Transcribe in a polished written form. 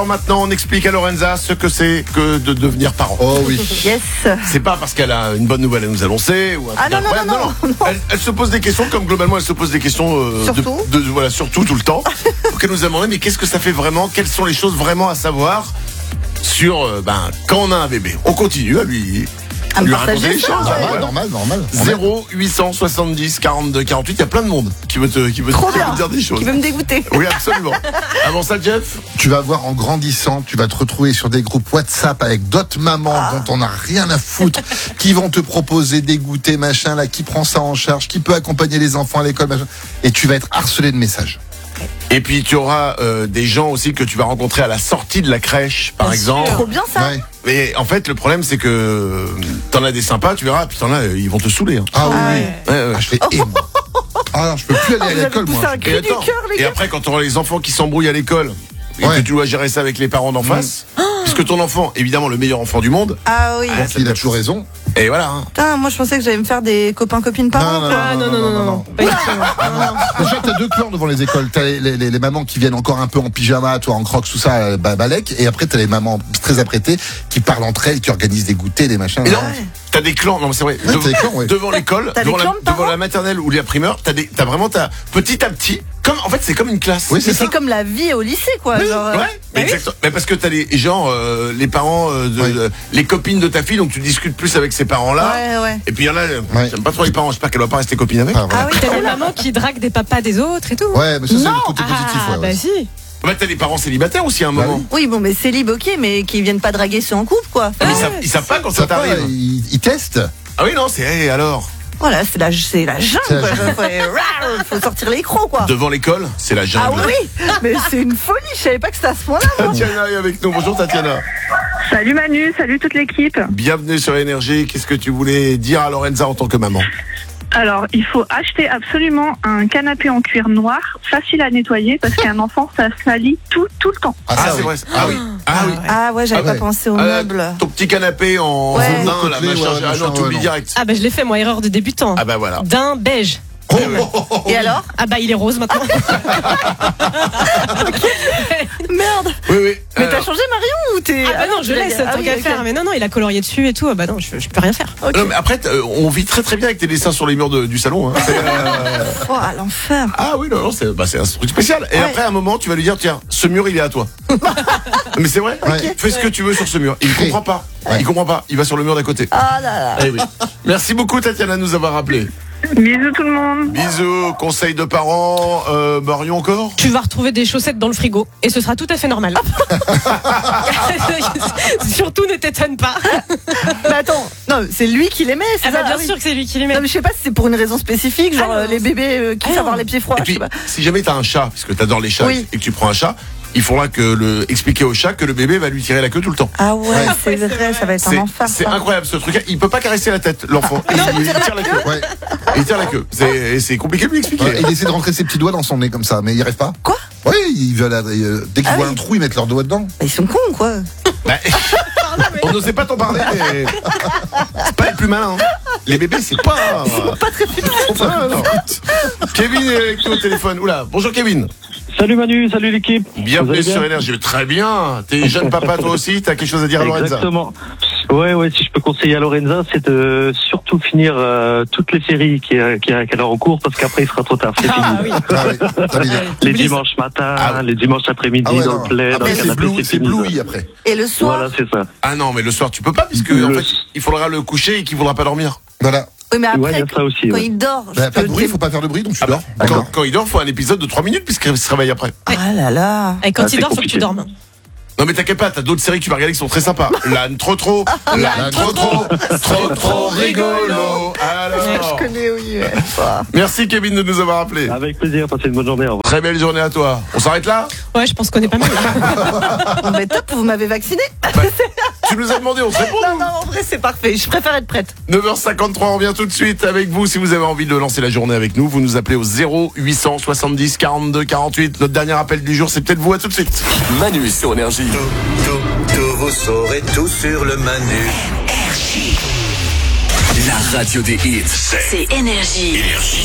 Maintenant, on explique à Lorenza ce que c'est que de devenir parent. Oh oui. Yes. C'est pas parce qu'elle a une bonne nouvelle à nous annoncer ou un truc incroyable. Non. Elle se pose des questions comme globalement elle se pose des questions surtout tout le temps. Donc elle nous a demandé mais qu'est-ce que ça fait vraiment, quelles sont les choses vraiment à savoir sur quand on a un bébé. On continue à lui raconter les choses. Normal. 0870 42 48, il y a plein de monde qui veut te dire des choses. Qui veut me dégoûter. Oui, absolument. Avant ça, Jeff, Tu vas voir en grandissant, tu vas te retrouver sur des groupes WhatsApp avec d'autres mamans dont on n'a rien à foutre, qui vont te proposer des goûters, machin, là, qui prend ça en charge, qui peut accompagner les enfants à l'école, machin. Et tu vas être harcelé de messages. et puis tu auras des gens aussi que tu vas rencontrer à la sortie de la crèche, par exemple. Trop bien ça. Ouais. Mais en fait, le problème, c'est que t'en as des sympas, tu verras, puis t'en as, ils vont te saouler. Hein. Ah oui. Ouais. Ah, je fais moi. Ah non, je peux plus aller à l'école, moi. Un cri du cœur, les Et gars. après, quand tu auras les enfants qui s'embrouillent à l'école, et que tu dois gérer ça avec les parents d'en face, puisque ton enfant, évidemment, le meilleur enfant du monde, Ah oui. Donc, il a toujours raison. et voilà. Hein. Putain, moi je pensais que j'allais me faire des copains-copines parents. Non. Déjà, t'as deux clans devant les écoles. T'as les mamans qui viennent encore un peu en pyjama, toi en crocs, tout ça, balèque. Et après, t'as les mamans très apprêtées qui parlent entre elles, qui organisent des goûters, des machins. Et non, t'as des clans, non mais c'est vrai, t'as des clans, ouais. devant l'école, T'as des clans de devant parents la maternelle ou la primaire, t'as petit à petit, comme en fait c'est comme une classe. Oui, Mais c'est ça. c'est comme la vie au lycée, quoi. Oui, Genre, ouais, mais exactement. Mais parce que t'as les les parents les copines de ta fille, donc tu discutes plus avec ces parents-là. Ouais. Et puis il y en a, j'aime pas trop les parents, j'espère qu'elle va pas rester copine avec. Ah, voilà. Ah oui, T'as les mamans qui draguent des papas des autres et tout. Ouais, mais ça, c'est Non. le côté positif, ouais. Bah si. Bah t'as les parents célibataires aussi à un moment. Oui, bon, mais célib, ok, mais qui viennent pas draguer ceux en couple, quoi. Mais ils savent pas quand ça Ça part, t'arrive. ils testent. Ah oui non, c'est alors. Voilà, c'est la jungle, C'est la quoi. Faut sortir les crocs, quoi. Devant l'école, c'est la jungle. Ah oui, mais c'est une folie, je savais pas que c'était à ce point-là, moi. Tatiana est avec nous. Bonjour Tatiana. Salut Manu, salut toute l'équipe. Bienvenue sur Énergie. Qu'est-ce que tu voulais dire à Lorenza en tant que maman? Alors, il faut acheter absolument un canapé en cuir noir, facile à nettoyer, parce qu'un enfant, ça salit tout le temps. Ah, ça, c'est oui. vrai. Ah oui. Ah oui. Ah ouais, j'avais Ah ouais. pas pensé aux Ah, meubles. ton petit canapé en Ouais. daim, là, Côtelé, machin. ouais, Ah non, machin, t'oublies ouais, direct. Ah bah je l'ai fait moi, erreur de débutant. Ah bah voilà. D'un beige. Et alors? Ah bah il est rose maintenant. Merde. Oui. Mais Alors, t'as changé Marion ou t'es... Ah bah non, je laisse, tant qu'à faire. Mais non, il a colorié dessus et tout. Ah bah non, je peux rien faire. Ok. non, mais après, on vit très très bien avec tes dessins sur les murs du salon. Hein. Oh, l'enfer. Ah oui, non, c'est un truc spécial. Et Ouais. après, à un moment, tu vas lui dire, tiens, ce mur, il est à toi. Mais c'est vrai. Ouais. Fais ce que tu veux sur ce mur. Il comprend pas. Ouais. Il comprend pas. Il va sur le mur d'à côté. Ah là là. Eh oui. Merci beaucoup, Tatiana, de nous avoir rappelé. Bisous tout le monde. Bisous, conseils de parents. Marion encore. Tu vas retrouver des chaussettes dans le frigo et ce sera tout à fait normal. Surtout ne t'étonne pas. Mais attends, non, c'est lui qui les met, c'est Ah bah ça? bien Ah oui. sûr que c'est lui qui les met. Non, mais je sais pas si c'est pour une raison spécifique, genre Ah non, les bébés qui Ah savent non. avoir les pieds froids, Et je sais puis, pas. si jamais t'as un chat, parce que t'adores les chats Oui. et que tu prends un chat, il faudra expliquer au chat que le bébé va lui tirer la queue tout le temps. Ah ouais, c'est c'est vrai, vrai. ça va être un enfer. C'est ça. incroyable ce truc. Il peut pas caresser la tête, l'enfant. non, il tire la queue. Ouais. Il tire la queue. C'est compliqué de lui expliquer. Ouais, il essaie de rentrer ses petits doigts dans son nez comme ça, mais il n'y arrive pas. Quoi? Oui, ils veulent, dès qu'ils Ah voient oui. un trou, ils mettent leurs doigts dedans. Bah, ils sont cons, quoi. Bah, on n'osait pas t'en parler, mais c'est pas les plus malins. Hein. Les bébés, c'est pas. Pas très fun. Ah, non. Kevin est avec nous au téléphone. Oula, bonjour Kevin. Salut Manu, salut l'équipe. Vous Bienvenue allez bien sur Énergie. Très bien. T'es jeune papa toi aussi. T'as quelque chose à dire à Lorenza? Exactement. Ouais, si je peux conseiller à Lorenza, c'est de surtout finir toutes les séries qu'elle a en cours, parce qu'après il sera trop tard. C'est Ah fini. oui. Ah oui, t'as bien. Les dimanches matins, Ah. les dimanches après-midi, Ah ouais, dans non. le plaid, dans Après, le c'est canapé, blue, c'est c'est fini. blouilli après. Et le soir? Voilà, c'est ça. Ah non, mais le soir tu peux pas puisque en fait il faudra le coucher et qu'il voudra pas dormir. Voilà. Oui, mais Ouais, il y après, a ça aussi. quand Ouais. il dort, je Bah, pas peux de bruit, faut pas faire de bruit, donc tu dors. Quand il dort, faut un épisode de 3 minutes puisqu'il se réveille après. Ah là là. Et quand Ah, il c'est dort, faut que compliqué. tu dormes. Non mais t'inquiète pas, t'as d'autres séries que tu vas regarder qui sont très sympas. L'âne trop, l'âne trop rigolo. Alors, Je connais, oui. Ouais. merci Kevin de nous avoir appelé. Avec plaisir, passez une bonne journée. Au revoir. Très belle journée à toi. On s'arrête là? Ouais, je pense qu'on est pas mal là. Bon, bah, top, vous m'avez vacciné. Tu nous as demandé, on te répond. Non, en vrai, c'est parfait. Je préfère être prête. 9h53, on revient tout de suite avec vous. Si vous avez envie de lancer la journée avec nous, vous nous appelez au 0870 42 48. Notre dernier appel du jour, c'est peut-être vous. À tout de suite. Manu sur Énergie. Tout, vous saurez tout sur le Manu. La radio des hits. C'est Énergie.